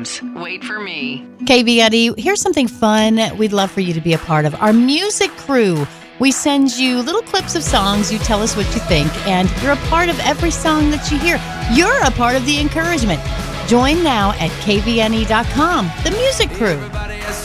jams. Wait for me. KVNE, here's something fun we'd love for you to be a part of. Our music crew. We send you little clips of songs. You tell us what you think, and you're a part of every song that you hear. You're a part of the encouragement. Join now at kvne.com, the music crew.